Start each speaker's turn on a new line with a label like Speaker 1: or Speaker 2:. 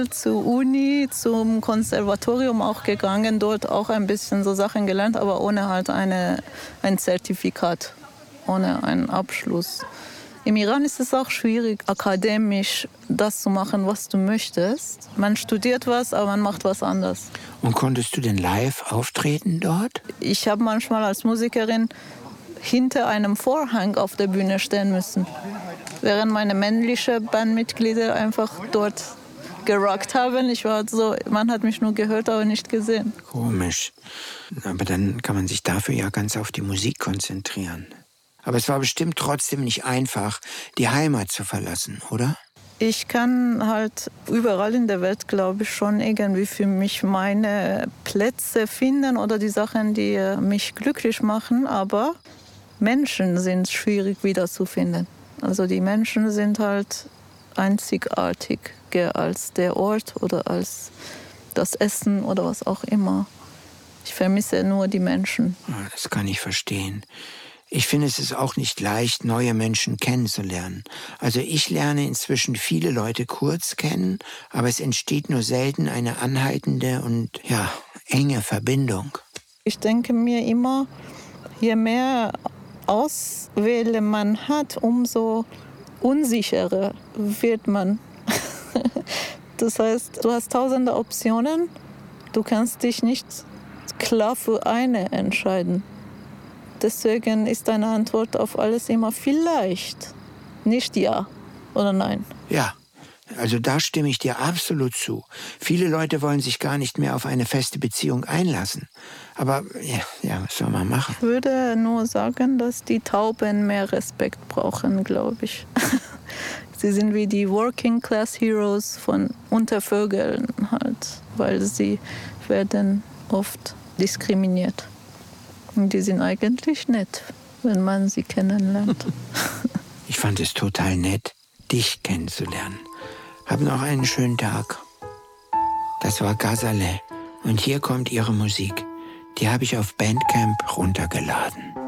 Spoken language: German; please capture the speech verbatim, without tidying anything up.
Speaker 1: Zur Uni, zum Konservatorium auch gegangen, dort auch ein bisschen so Sachen gelernt, aber ohne halt eine, ein Zertifikat, ohne einen Abschluss. Im Iran ist es auch schwierig, akademisch das zu machen, was du möchtest. Man studiert was, aber man macht was anderes.
Speaker 2: Und konntest du denn live auftreten dort?
Speaker 1: Ich habe manchmal als Musikerin hinter einem Vorhang auf der Bühne stehen müssen, während meine männlichen Bandmitglieder einfach dort gerockt haben. Ich war so, man hat mich nur gehört, aber nicht gesehen.
Speaker 2: Komisch. Aber dann kann man sich dafür ja ganz auf die Musik konzentrieren. Aber es war bestimmt trotzdem nicht einfach, die Heimat zu verlassen, oder?
Speaker 1: Ich kann halt überall in der Welt, glaube ich, schon irgendwie für mich meine Plätze finden oder die Sachen, die mich glücklich machen. Aber Menschen sind schwierig wiederzufinden. Also die Menschen sind halt einzigartiger als der Ort oder als das Essen oder was auch immer. Ich vermisse nur die Menschen.
Speaker 2: Das kann ich verstehen. Ich finde, es ist auch nicht leicht, neue Menschen kennenzulernen. Also ich lerne inzwischen viele Leute kurz kennen, aber es entsteht nur selten eine anhaltende und ja, enge Verbindung.
Speaker 1: Ich denke mir immer, je mehr Auswähle man hat, umso unsicherer wird man. Das heißt, du hast tausende Optionen, du kannst dich nicht klar für eine entscheiden. Deswegen ist deine Antwort auf alles immer vielleicht, nicht ja oder nein.
Speaker 2: Ja, also da stimme ich dir absolut zu. Viele Leute wollen sich gar nicht mehr auf eine feste Beziehung einlassen. Aber ja, ja, was soll man machen?
Speaker 1: Ich würde nur sagen, dass die Tauben mehr Respekt brauchen, glaube ich. Sie sind wie die Working Class Heroes von unter Vögeln halt, weil sie werden oft diskriminiert. Und die sind eigentlich nett, wenn man sie kennenlernt.
Speaker 2: Ich fand es total nett, dich kennenzulernen. Hab noch einen schönen Tag. Das war Ghazaleh und hier kommt ihre Musik. Die habe ich auf Bandcamp runtergeladen.